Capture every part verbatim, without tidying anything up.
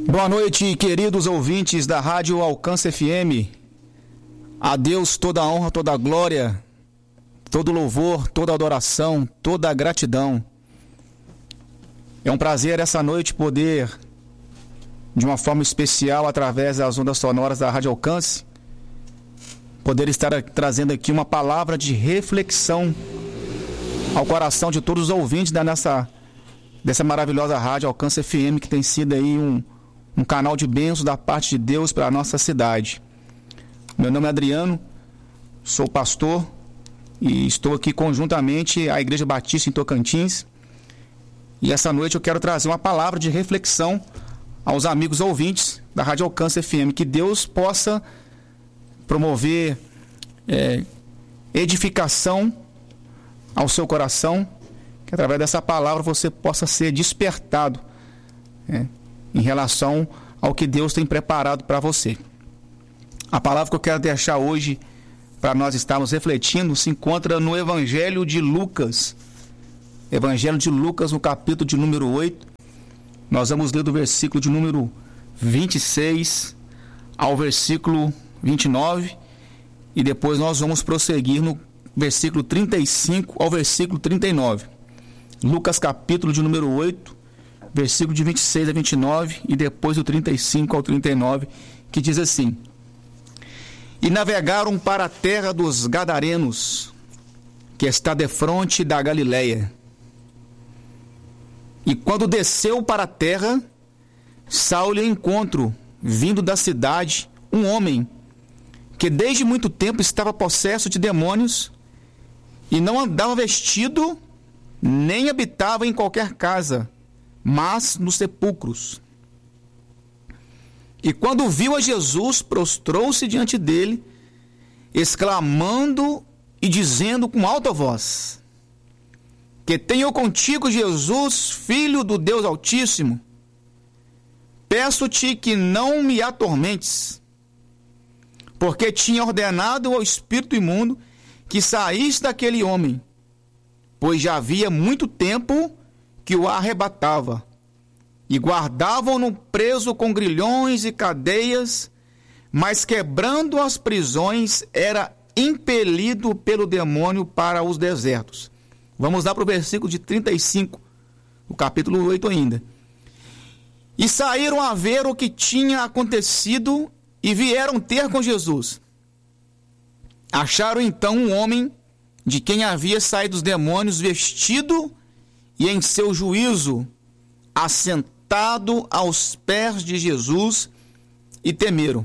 Boa noite, queridos ouvintes da Rádio Alcance F M. A Deus toda a honra, toda a glória, todo louvor, toda a adoração, toda a gratidão. É um prazer essa noite poder, de uma forma especial, através das ondas sonoras da Rádio Alcance, poder estar trazendo aqui uma palavra de reflexão ao coração de todos os ouvintes da nessa, dessa maravilhosa Rádio Alcance F M, que tem sido aí um um canal de bênçãos da parte de Deus para a nossa cidade. Meu nome é Adriano, sou pastor e estou aqui conjuntamente à Igreja Batista em Tocantins. E essa noite eu quero trazer uma palavra de reflexão aos amigos ouvintes da Rádio Alcance F M, que Deus possa promover é, edificação ao seu coração, que através dessa palavra você possa ser despertado é, em relação ao que Deus tem preparado para você. A palavra que eu quero deixar hoje para nós estarmos refletindo se encontra no Evangelho de Lucas. Evangelho de Lucas, no capítulo de número oito. Nós vamos ler do versículo de número vinte e seis ao versículo vinte e nove e depois nós vamos prosseguir no versículo trinta e cinco ao versículo trinta e nove. Lucas, capítulo de número oito, versículo de vinte e seis a vinte e nove e depois do trinta e cinco ao trinta e nove, que diz assim: E navegaram para a terra dos Gadarenos, que está defronte da Galileia. E quando desceu para a terra, saiu-lhe ao encontro, vindo da cidade, um homem que desde muito tempo estava possesso de demônios e não andava vestido, nem habitava em qualquer casa, mas nos sepulcros. E quando viu a Jesus, prostrou-se diante dele, exclamando e dizendo com alta voz: Que tenho contigo, Jesus, Filho do Deus Altíssimo. Peço-te que não me atormentes, porque tinha ordenado ao espírito imundo que saísse daquele homem, pois já havia muito tempo que o arrebatava, e guardavam-no preso com grilhões e cadeias, mas quebrando as prisões, era impelido pelo demônio para os desertos. Vamos lá para o versículo de trinta e cinco, o capítulo oito ainda. E saíram a ver o que tinha acontecido e vieram ter com Jesus. Acharam então um homem de quem havia saído os demônios, vestido e em seu juízo, assentado aos pés de Jesus, e temeram.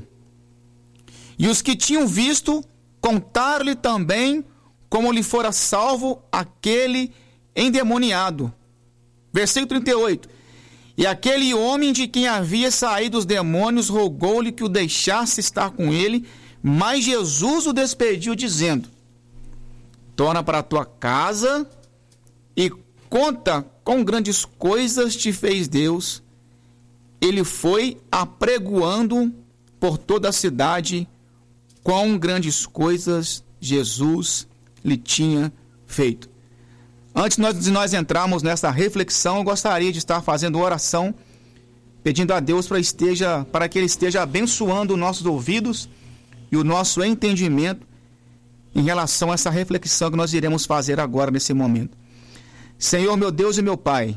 E os que tinham visto contaram-lhe também como lhe fora salvo aquele endemoniado. Versículo trinta e oito. E aquele homem de quem havia saído os demônios rogou-lhe que o deixasse estar com ele, mas Jesus o despediu, dizendo: Torna para a tua casa e conta quão grandes coisas te fez Deus. Ele foi apregoando por toda a cidade quão grandes coisas Jesus lhe tinha feito. Antes de nós entrarmos nessa reflexão, eu gostaria de estar fazendo oração, pedindo a Deus para, esteja, para que Ele esteja abençoando os nossos ouvidos e o nosso entendimento em relação a essa reflexão que nós iremos fazer agora nesse momento. Senhor, meu Deus e meu Pai,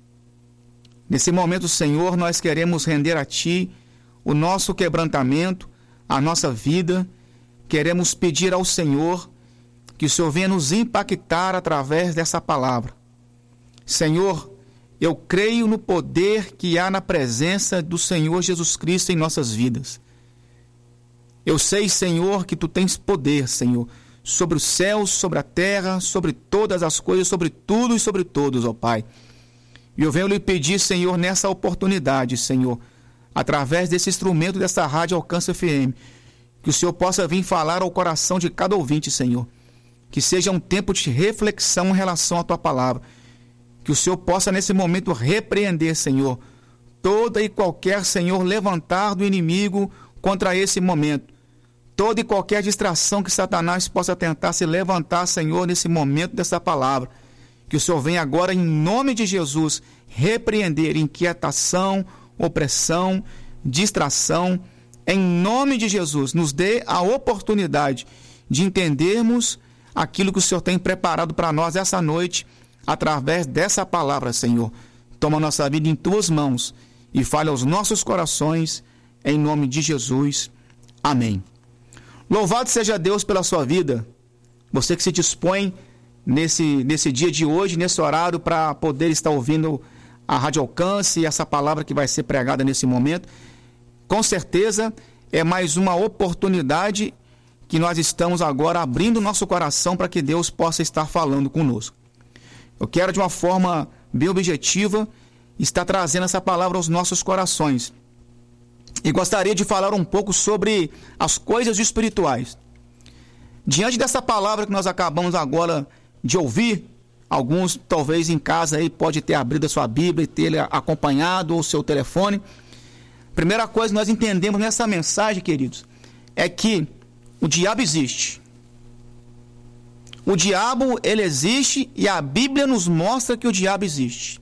nesse momento, Senhor, nós queremos render a Ti o nosso quebrantamento, a nossa vida. Queremos pedir ao Senhor que o Senhor venha nos impactar através dessa palavra. Senhor, eu creio no poder que há na presença do Senhor Jesus Cristo em nossas vidas. Eu sei, Senhor, que Tu tens poder, Senhor, sobre os céus, sobre a terra, sobre todas as coisas, sobre tudo e sobre todos, ó Pai. E eu venho lhe pedir, Senhor, nessa oportunidade, Senhor, através desse instrumento, dessa Rádio Alcance F M, que o Senhor possa vir falar ao coração de cada ouvinte, Senhor. Que seja um tempo de reflexão em relação à Tua palavra. Que o Senhor possa, nesse momento, repreender, Senhor, toda e qualquer, Senhor, levantar do inimigo contra esse momento. Toda e qualquer distração que Satanás possa tentar se levantar, Senhor, nesse momento dessa palavra. Que o Senhor venha agora, em nome de Jesus, repreender inquietação, opressão, distração. Em nome de Jesus, nos dê a oportunidade de entendermos aquilo que o Senhor tem preparado para nós essa noite, através dessa palavra, Senhor. Toma nossa vida em tuas mãos e fale aos nossos corações, em nome de Jesus. Amém. Louvado seja Deus pela sua vida. Você que se dispõe nesse, nesse dia de hoje, nesse horário, para poder estar ouvindo a Rádio Alcance e essa palavra que vai ser pregada nesse momento. Com certeza é mais uma oportunidade que nós estamos agora abrindo nosso coração para que Deus possa estar falando conosco. Eu quero, de uma forma bem objetiva, estar trazendo essa palavra aos nossos corações. E gostaria de falar um pouco sobre as coisas espirituais. Diante dessa palavra que nós acabamos agora de ouvir, alguns talvez em casa aí pode ter abrido a sua Bíblia e ter acompanhado o seu telefone. Primeira coisa que nós entendemos nessa mensagem, queridos, é que o diabo existe. O diabo, ele existe e a Bíblia nos mostra que o diabo existe.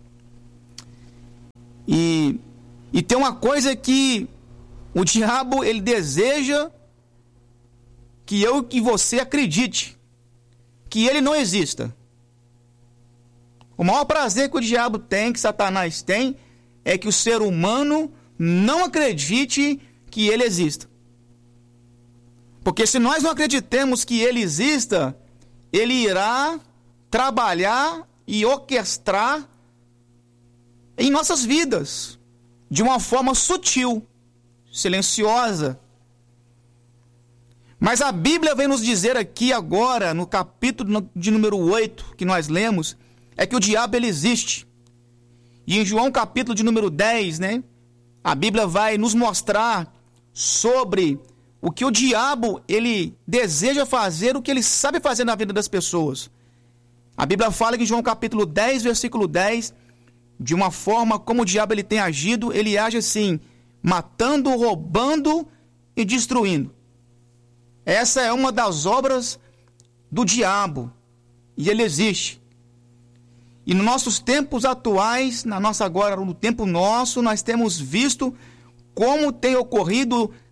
E, e tem uma coisa que o diabo, ele deseja que eu e você acredite, que ele não exista. O maior prazer que o diabo tem, que Satanás tem, é que o ser humano não acredite que ele exista. Porque se nós não acreditemos que ele exista, ele irá trabalhar e orquestrar em nossas vidas de uma forma sutil, silenciosa. Mas a Bíblia vem nos dizer aqui agora, no capítulo de número oito, que nós lemos, é que o diabo ele existe. E em João capítulo de número dez, né, a Bíblia vai nos mostrar sobre o que o diabo ele deseja fazer, o que ele sabe fazer na vida das pessoas. A Bíblia fala que em João capítulo dez, versículo dez, de uma forma como o diabo ele tem agido, ele age assim, matando, roubando e destruindo. Essa é uma das obras do diabo, e ele existe. E nos nossos tempos atuais, na nossa agora, no tempo nosso, nós temos visto como tem ocorrido